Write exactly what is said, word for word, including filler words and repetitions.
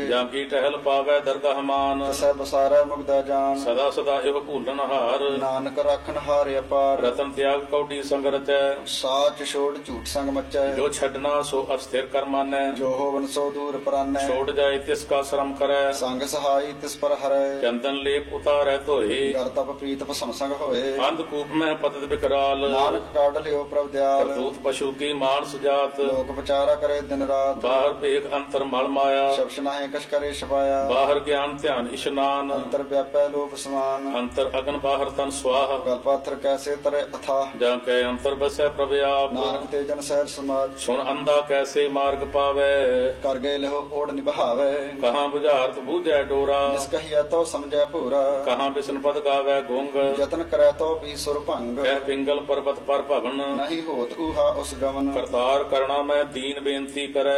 ਜਾਂ ਕੀ ਟਹਿਲ ਪਾਵੈ ਦਰਗਾਹ ਮਾਨ। ਤਿਸੈ ਬਸਾਰੈ ਮੁਗਦਾ ਜਾਨ। ਸਦਾ ਸਦਾ ਇਹੋ ਭੂਲਨ ਹਾਰ। ਨਾਨਕ ਰਾਖਨ ਹਾਰ ਅਪਾਰ। ਰਤਨ ਤਿਆਗ ਕੌਡੀ ਸੰਗ ਰਚੈ। ਸਾਚ ਛੋੜ ਝੂਠ ਸੰਗ ਮਚੈ। ਜੋ ਛੱਡਣਾ ਸੋ ਅਸਥਿਰ ਕਰ ਮਾਨੈ। ਜੋ ਹੋਵਨ ਸੋ ਦੂਰ ਪਰਾਨੈ। ਛੋੜ ਜਾਏ ਤਿਸ ਕਾ ਸ਼ਰਮ ਕਰੈ। ਸੰਗ ਸਹਾਈ ਤਿਸ ਪਰ ਹਰੈ। ਚੰਦਨ ਲੇਪ ਉਤਾਰੈ ਧੋਏ। ਕਰ ਤਪ ਪ੍ਰੀਤ ਭਸਮ ਸੰਗ ਹੋਏ। ਅੰਧਕੂਪ ਮੈਂ ਪਤਿਤ ਵਿਕਰਾਲ। ਨਾਨਕ ਕਾਢ ਲਿਓ ਪ੍ਰਭ ਦਿਆਲ। ਕਰਤੂਤ ਪਸ਼ੂ ਕੀ ਮਾਨ ਸੁਜਾਤ। ਲੋਕ ਵਿਚਾਰਾ ਕਰੇ ਦਿਨ ਰਾਤ। ਬਾਹਰ ਭੇਖ ਅੰਤਰ ਮਲ ਮਾਇਆ। ਸ਼ਬਦ ਨਾਹਿ ਕਛ ਕਰੇ ਛਪਾਇਆ। ਬਾਹਰ ਗਿਆਨ ਧਿਆਨ ਇਸ਼ਨਾਨ। ਅੰਤਰ ਵਿਆਪੈ ਲੋਕ ਸਮਾਨ। ਅੰਤਰ ਅਗਨ ਬਾਹਰ ਤਨ ਸਵਾਹ। ਗਲ ਪਾਥਰ ਕੈਸੇ ਤਰੇ ਅਥਾ। ਜਾਂ ਕੈ ਅੰਤਰ ਬਸੈ ਪ੍ਰਭ ਆਪ। ਨਾਨਕ ਤੇ ਜਨ ਸਹਿਜ ਸਮਾਜ। ਸੁਣ ਅੰਧਾ ਕੈਸੇ ਮਾਰਗ ਪਾਵੈ। ਕਰ ਗਏ ਲਿਓ ਓੜ ਨਿਭਾਵੇ। ਕਹਾਂ ਬੁਝਾਰਤ ਬੂਝੈ ਡੋਰਾ। ਜਿਸ ਕਹੀਐ ਤੋ ਸਮਝੈ ਭੂਰਾ। ਕਹਾਂ ਬਿਸ਼ਨ ਪਦ ਗਾਵੈ ਗੁੰਗ। ਯਤਨ ਕਰੈ ਤੋ ਵੀ ਸੁਰ ਭੰਗ। ਕਹਿ ਪਿੰਗਲ ਪਰਬਤ ਪਰ ਭਵਨ। ਨਹੀਂ ਹੋਤ ਊਹਾ ਉਸ ਗਮਨ। ਕਰਤਾਰ ਕਰਣਾ ਮੈਂ ਦੀਨ ਬੇਨਤੀ ਕਰੈ।